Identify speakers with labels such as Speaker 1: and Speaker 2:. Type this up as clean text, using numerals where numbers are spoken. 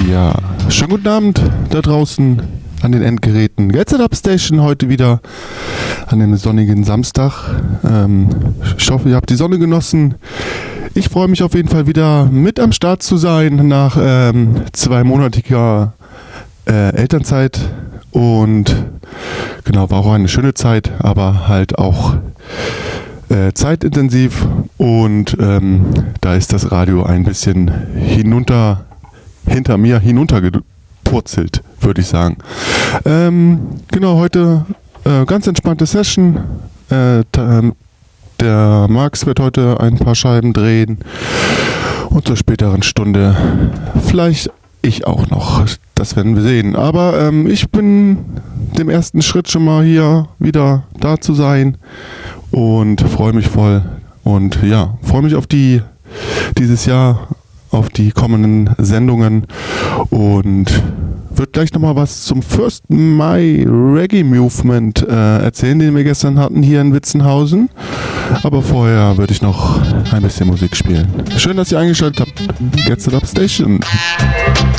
Speaker 1: Ja, schönen guten Abend da draußen an den Endgeräten. Get Set Up Station heute wieder an einem sonnigen Samstag. Ich hoffe, ihr habt die Sonne genossen. Ich freue mich auf jeden Fall wieder mit am Start zu sein nach 2-monatiger Elternzeit. Und genau, war auch eine schöne Zeit, aber halt auch zeitintensiv. Und da ist das Radio ein bisschen hinter mir hinuntergepurzelt, würde ich sagen. Genau, heute ganz entspannte Session. Der Max wird heute ein paar Scheiben drehen und zur späteren Stunde vielleicht ich auch noch. Das werden wir sehen. Aber ich bin dem ersten Schritt schon mal hier wieder da zu sein und freue mich voll. Und ja, freue mich auf dieses Jahr, auf die kommenden Sendungen und wird gleich nochmal was zum 1. Mai Reggae Movement erzählen, den wir gestern hatten hier in Witzenhausen. Aber vorher würde ich noch ein bisschen Musik spielen. Schön, dass ihr eingeschaltet habt. Get Set Up Station.